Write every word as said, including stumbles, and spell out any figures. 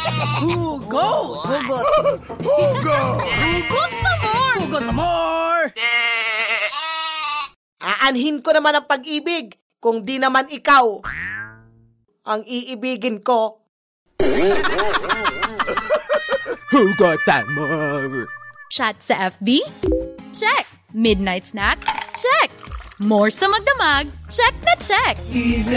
Hugot! Hugot. Hugot! Hugot pa more! Hugot pa more! Aanhin ko naman ang pag-ibig kung di naman ikaw ang iibigin ko. Hugot pa more! Chat sa F B? Check! Midnight snack? Check! More sa magdamag? Check na check!